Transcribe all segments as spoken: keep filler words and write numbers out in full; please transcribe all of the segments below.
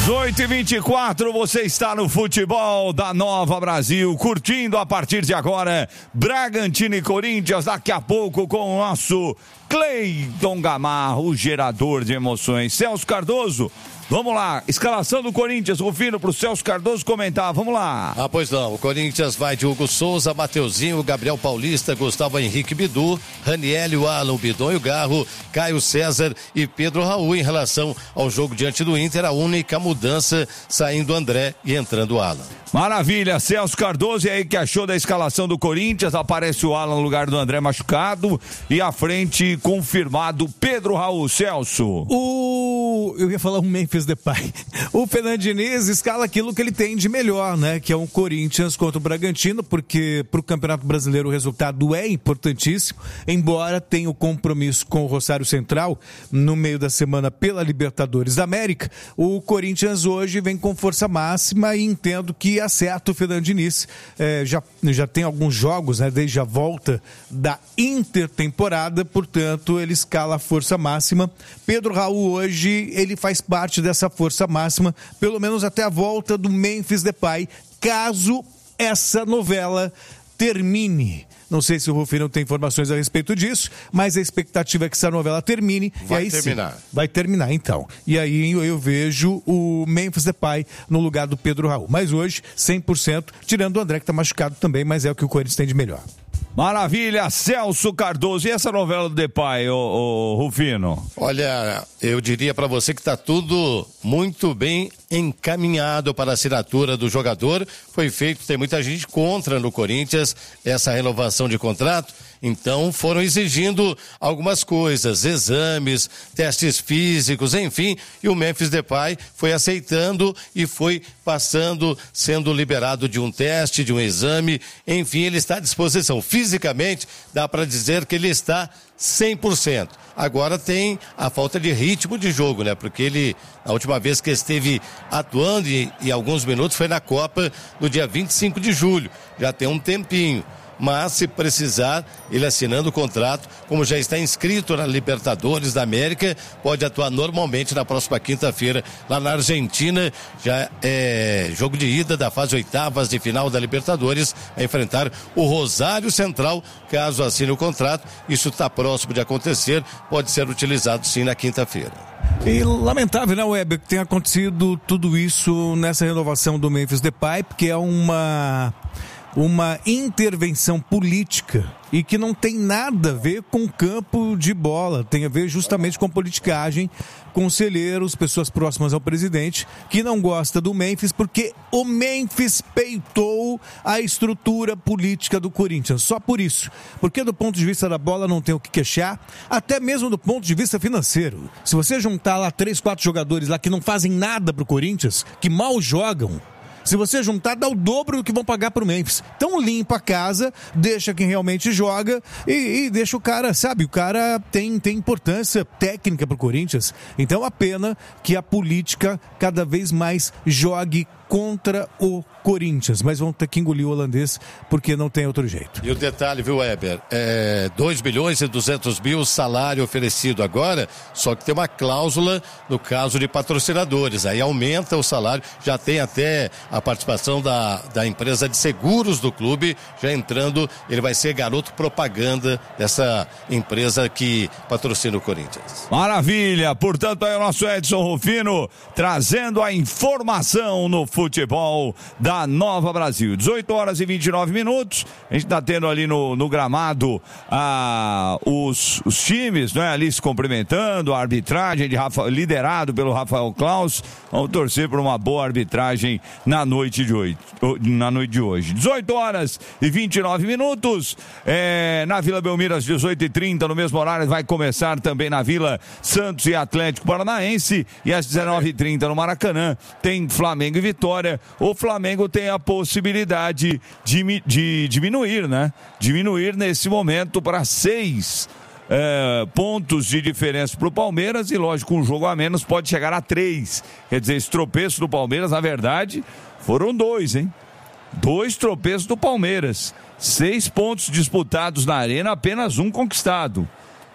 dezoito e vinte e quatro, você está no futebol da Nova Brasil, curtindo a partir de agora Bragantino e Corinthians, daqui a pouco com o nosso Cleiton Gamarro, o gerador de emoções. Celso Cardoso, vamos lá, escalação do Corinthians, Rufino, para o Celso Cardoso comentar, vamos lá. Ah, pois não, o Corinthians vai de Hugo Souza, Mateuzinho, Gabriel Paulista, Gustavo Henrique Bidu, Raniel, Alan, Bidonho Garro, Caio César e Pedro Raul. Em relação ao jogo diante do Inter, a única mudança, saindo André e entrando o Alan. Maravilha, Celso Cardoso, e aí que achou da escalação do Corinthians? Aparece o Alan no lugar do André machucado e à frente confirmado Pedro Raul. Celso. O... Eu ia falar um Memphis Depay. O Fernando Diniz escala aquilo que ele tem de melhor, né? Que é um Corinthians contra o Bragantino, porque para o Campeonato Brasileiro o resultado é importantíssimo, embora tenha o compromisso com o Rosário Central no meio da semana pela Libertadores da América. O Corinthians hoje vem com força máxima e entendo que acerta o Fernando Diniz. É, já, já tem alguns jogos, né, desde a volta da intertemporada, portanto ele escala a força máxima. Pedro Raul hoje ele faz parte dessa força máxima, pelo menos até a volta do Memphis Depay, caso essa novela termine. Não sei se o Rufino tem informações a respeito disso, mas a expectativa é que essa novela termine. Vai e aí terminar. Sim, vai terminar, então. E aí eu, eu vejo o Memphis Depay no lugar do Pedro Raul. Mas hoje, cem por cento, tirando o André, que está machucado também, mas é o que o Corinthians tem de melhor. Maravilha, Celso Cardoso. E essa novela do Depay, ô, ô, Rufino? Olha, eu diria para você que está tudo muito bem encaminhado para a assinatura do jogador. Foi feito, tem muita gente contra no Corinthians essa renovação de contrato. Então foram exigindo algumas coisas, exames, testes físicos, enfim, e o Memphis Depay foi aceitando e foi passando, sendo liberado de um teste, de um exame, enfim, ele está à disposição. Fisicamente, dá para dizer que ele está cem por cento. Agora tem a falta de ritmo de jogo, né? Porque ele, a última vez que esteve atuando e, e alguns minutos foi na Copa no dia vinte e cinco de julho, já tem um tempinho. Mas se precisar, ele assinando o contrato, como já está inscrito na Libertadores da América, pode atuar normalmente na próxima quinta-feira lá na Argentina. Já é jogo de ida da fase oitavas de final da Libertadores, a enfrentar o Rosário Central, caso assine o contrato. Isso está próximo de acontecer, pode ser utilizado sim na quinta-feira. E lamentável, né, Weber, que tenha acontecido tudo isso nessa renovação do Memphis Depay, porque é uma... uma intervenção política e que não tem nada a ver com campo de bola, tem a ver justamente com politicagem, conselheiros, pessoas próximas ao presidente, que não gosta do Memphis porque o Memphis peitou a estrutura política do Corinthians, só por isso, porque do ponto de vista da bola não tem o que queixar, até mesmo do ponto de vista financeiro. Se você juntar lá três, quatro jogadores lá que não fazem nada pro Corinthians, que mal jogam, se você juntar, dá o dobro do que vão pagar pro Memphis. Então limpa a casa, deixa quem realmente joga e, e deixa o cara, sabe, o cara tem, tem importância técnica pro Corinthians. Então a pena que a política cada vez mais jogue contra o Corinthians, mas vão ter que engolir o holandês porque não tem outro jeito. E o detalhe, viu, Weber, é dois milhões e duzentos mil salário oferecido agora, só que tem uma cláusula no caso de patrocinadores, aí aumenta o salário, já tem até a participação da, da empresa de seguros do clube, já entrando, ele vai ser garoto propaganda dessa empresa que patrocina o Corinthians. Maravilha, portanto aí o nosso Edson Rufino trazendo a informação no futebol da Nova Brasil. dezoito horas e vinte e nove minutos. A gente está tendo ali no, no gramado ah, os, os times, né, ali se cumprimentando, a arbitragem de Rafa, liderado pelo Rafael Claus. Vamos torcer por uma boa arbitragem na noite de hoje. Na noite de hoje. dezoito horas e vinte e nove minutos. É, na Vila Belmiro, às dezoito e trinta, no mesmo horário, vai começar também na Vila Santos e Atlético Paranaense. E às dezenove e trinta no Maracanã tem Flamengo e Vitória. O Flamengo tem a possibilidade de, de diminuir, né? Diminuir nesse momento para seis é, pontos de diferença para o Palmeiras e, lógico, um jogo a menos pode chegar a três. Quer dizer, esse tropeço do Palmeiras, na verdade, foram dois, hein? Dois tropeços do Palmeiras. Seis pontos disputados na Arena, apenas um conquistado.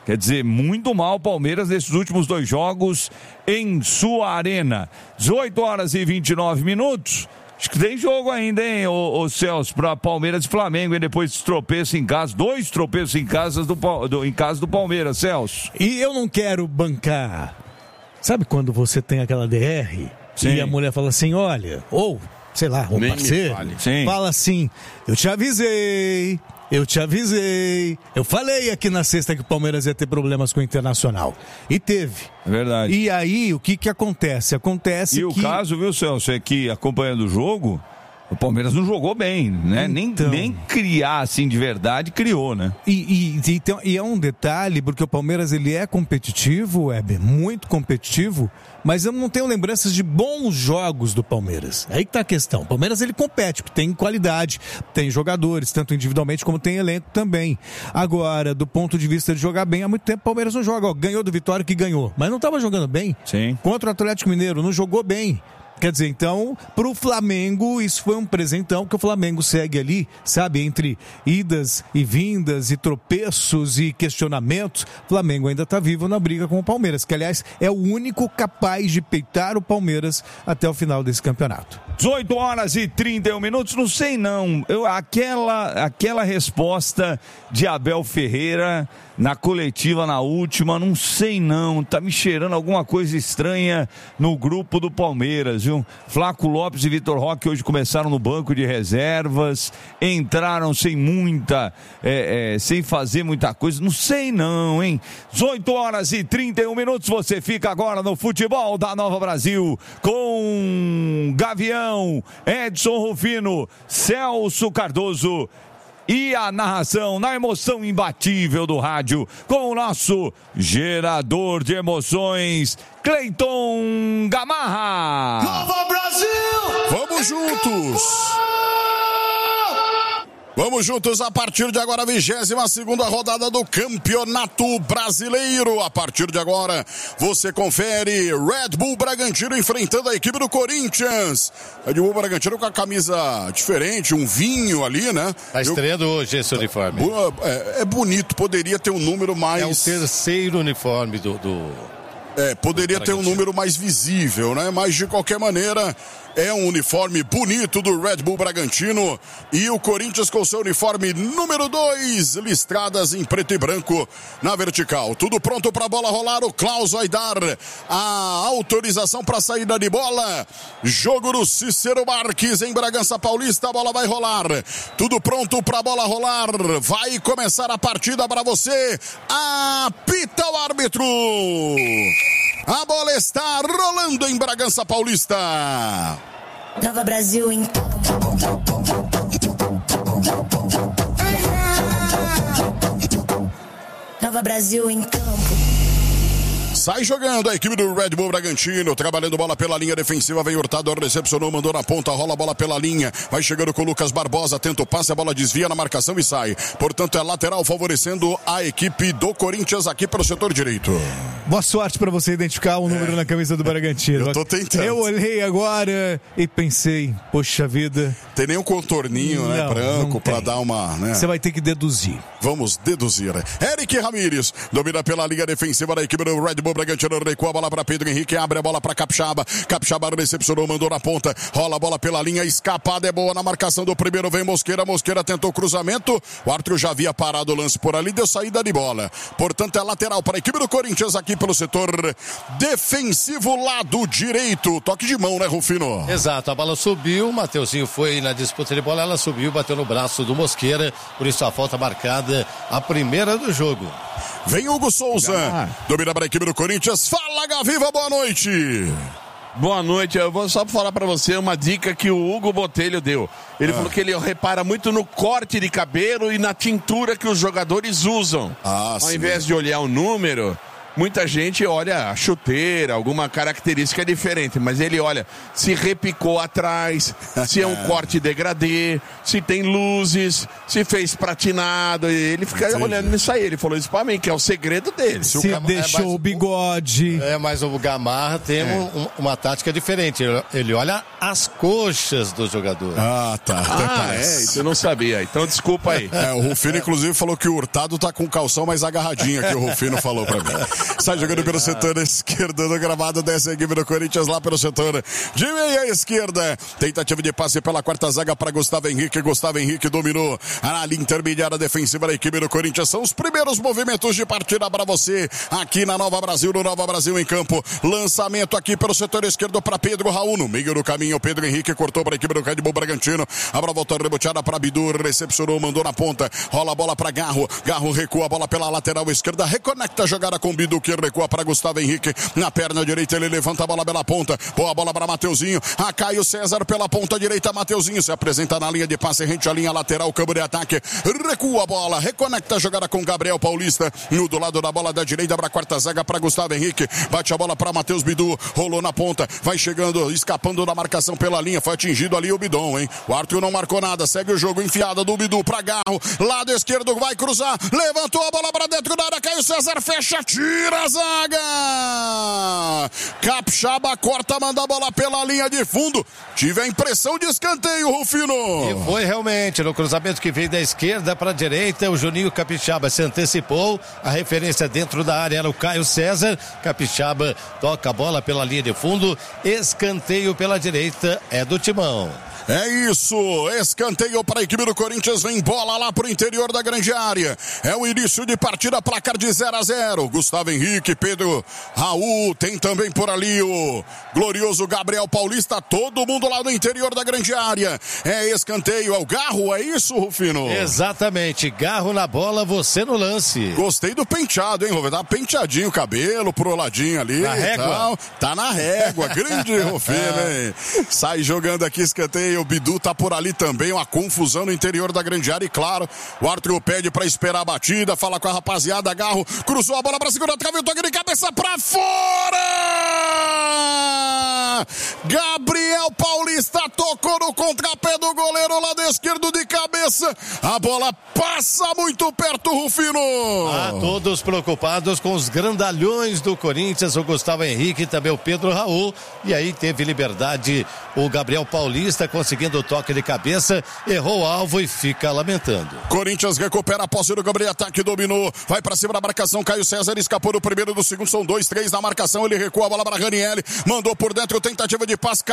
Quer dizer, muito mal o Palmeiras nesses últimos dois jogos em sua arena. dezoito horas e vinte e nove minutos. Acho que tem jogo ainda, hein, ô, ô Celso, para Palmeiras e Flamengo, e depois de tropeço em casa, dois tropeços em casa do, do, em casa do Palmeiras, Celso. E eu não quero bancar. Sabe quando você tem aquela D R? Sim. E a mulher fala assim, olha, ou, sei lá, um Nem parceiro, fala assim, eu te avisei, eu te avisei, eu falei aqui na sexta que o Palmeiras ia ter problemas com o Internacional. E teve. É verdade. E aí, o que que acontece? Acontece e que... o caso, viu, Celso, é que acompanhando o jogo, o Palmeiras não jogou bem, né? Então... Nem, nem criar, assim, de verdade, criou, né? E, e, e, tem, e é um detalhe, porque o Palmeiras, ele é competitivo, Weber, muito competitivo, mas eu não tenho lembranças de bons jogos do Palmeiras. Aí que tá a questão. O Palmeiras, ele compete, tem qualidade, tem jogadores, tanto individualmente como tem elenco também. Agora, do ponto de vista de jogar bem, há muito tempo o Palmeiras não joga. Ó, ganhou do Vitória que ganhou, mas não estava jogando bem. Sim. Contra o Atlético Mineiro, não jogou bem. Quer dizer, então, pro Flamengo, isso foi um presentão, que o Flamengo segue ali, sabe, entre idas e vindas e tropeços e questionamentos, o Flamengo ainda tá vivo na briga com o Palmeiras, que aliás é o único capaz de peitar o Palmeiras até o final desse campeonato. dezoito horas e trinta e um minutos, não sei não, eu, aquela, aquela resposta de Abel Ferreira na coletiva na última, não sei não, tá me cheirando alguma coisa estranha no grupo do Palmeiras, viu? Flaco Lopes e Vitor Roque hoje começaram no banco de reservas, entraram sem muita, é, é, sem fazer muita coisa, não sei não, hein? dezoito horas e trinta e um minutos, você fica agora no futebol da Nova Brasil com Gavião, Edson Rufino, Celso Cardoso e a narração na emoção imbatível do rádio com o nosso gerador de emoções, Cleiton Gamarra. Nova Brasil! Vamos juntos! Vamos juntos a partir de agora, a vigésima segunda rodada do Campeonato Brasileiro. A partir de agora, você confere Red Bull Bragantino enfrentando a equipe do Corinthians. Red Bull Bragantino com a camisa diferente, um vinho ali, né? Tá estreando Eu... hoje esse uniforme. É, é bonito, poderia ter um número mais... É o terceiro uniforme do... do... É, poderia ter um número mais visível, né? Mas de qualquer maneira, é um uniforme bonito do Red Bull Bragantino. E o Corinthians com seu uniforme número dois, listradas em preto e branco na vertical. Tudo pronto para a bola rolar. O Klaus vai dar a autorização para a saída de bola. Jogo do Cícero Marques em Bragança Paulista. A bola vai rolar. Tudo pronto para a bola rolar. Vai começar a partida para você. Apita o árbitro. A bola está rolando em Bragança Paulista. Nova Brasil em Nova Brasil em campo. Sai jogando a equipe do Red Bull Bragantino, trabalhando bola pela linha defensiva, vem Hurtado, recepcionou, mandou na ponta, rola a bola pela linha, vai chegando com o Lucas Barbosa, tenta o passe, a bola desvia na marcação e sai. Portanto, é lateral favorecendo a equipe do Corinthians aqui para o setor direito. Boa sorte para você identificar o número é. na camisa do Bragantino. Eu tô tentando. Eu olhei agora e pensei, poxa vida. Tem nem um contorninho, não, né, branco, para dar uma... Né? Você vai ter que deduzir. Vamos deduzir. Eric Ramírez domina pela linha defensiva da equipe do Red Bull Bragantino, recua a bola para Pedro Henrique, abre a bola para Capixaba, Capixaba recepcionou, mandou na ponta, rola a bola pela linha, escapada é boa na marcação do primeiro, vem Mosqueira, Mosqueira tentou cruzamento, o árbitro já havia parado o lance por ali, deu saída de bola, portanto é lateral para a equipe do Corinthians aqui pelo setor defensivo, lado direito, toque de mão, né, Rufino? Exato, a bola subiu, o Mateuzinho foi na disputa de bola, ela subiu, bateu no braço do Mosqueira, por isso a falta marcada, a primeira do jogo. Vem Hugo Souza, domina para a equipe do Corinthians. Fala, Gaviva, boa noite. Boa noite, eu vou só falar para você uma dica que o Hugo Botelho deu. Ele ah. falou que ele repara muito no corte de cabelo e na tintura que os jogadores usam. Ah, Ao sim. invés de olhar o número, muita gente olha a chuteira, alguma característica diferente, mas ele olha se repicou atrás, se é um corte degradê, se tem luzes, se fez pratinado, ele fica Entendi. olhando nisso aí. Ele falou isso pra mim, que é o segredo dele. Se, se o deixou é mais, o bigode. É, mas o Gamarra tem é. um, uma tática diferente. Ele olha as coxas do jogador. Ah, tá. Ah, é, isso eu não sabia. Então desculpa aí. É, o Rufino, inclusive, falou que o Hurtado tá com o calção mais agarradinho aqui, o Rufino falou pra mim. Sai jogando pelo setor esquerdo do gramado, desce a equipe do Corinthians lá pelo setor de meia esquerda. Tentativa de passe pela quarta zaga para Gustavo Henrique. Gustavo Henrique dominou a linha intermediária defensiva da equipe do Corinthians. São os primeiros movimentos de partida para você aqui na Nova Brasil, no Nova Brasil em campo. Lançamento aqui pelo setor esquerdo para Pedro Raul. No meio do caminho, Pedro Henrique cortou para a equipe do Red Bull Bragantino. A bola voltou reboteada para Bidu, recepcionou, mandou na ponta. Rola a bola para Garro. Garro recua a bola pela lateral esquerda. Reconecta a jogada com Bidu, que recua para Gustavo Henrique. Na perna direita ele levanta a bola pela ponta. Boa bola para Mateuzinho. A Caio César pela ponta direita. Mateuzinho se apresenta na linha de passe, rente à linha lateral, campo de ataque. Recua a bola, reconecta a jogada com Gabriel Paulista. No do lado da bola da direita para a quarta zaga para Gustavo Henrique. Bate a bola para Matheus Bidu. Rolou na ponta. Vai chegando, escapando da marcação pela linha. Foi atingido ali o Bidon, hein? O Arthur não marcou nada. Segue o jogo, enfiada do Bidu para Garro. Lado esquerdo vai cruzar. Levantou a bola para dentro da área. Caio César fecha, tira a zaga. Capixaba corta, manda a bola pela linha de fundo. Tive a impressão de escanteio, Rufino. E foi realmente no cruzamento que veio da esquerda para a direita. O Juninho Capixaba se antecipou. A referência dentro da área era o Caio César. Capixaba toca a bola pela linha de fundo. Escanteio pela direita é do Timão. É isso, escanteio para a equipe do Corinthians, vem bola lá pro interior da grande área. É o início de partida, placar de zero a zero. Gustavo Henrique, Pedro Raul, tem também por ali o glorioso Gabriel Paulista, todo mundo lá no interior da grande área. É escanteio, é o Garro, é isso, Rufino? Exatamente, Garro na bola, você no lance. Gostei do penteado, hein, Rufino? Tá penteadinho o cabelo pro ladinho ali. Na régua? Tal. Tá na régua, grande Rufino, hein? Sai jogando aqui, escanteio. O Bidu tá por ali também, uma confusão no interior da grande área e claro, o Arthur pede pra esperar a batida, fala com a rapaziada, Garro, cruzou a bola pra segunda trave, o toque de cabeça pra fora! Gabriel Paulista tocou no contrapé do goleiro, lado esquerdo de cabeça, a bola passa muito perto, Rufino! Ah, todos preocupados com os grandalhões do Corinthians, o Gustavo Henrique e também o Pedro Raul, e aí teve liberdade o Gabriel Paulista, conseguindo o toque de cabeça, errou o alvo e fica lamentando. Corinthians recupera a posse do Gabriel, ataque, dominou, vai pra cima da marcação, Caio César escapou do primeiro, do segundo, são dois, três na marcação, ele recua a bola para Ranieri, mandou por dentro, tentativa de passe,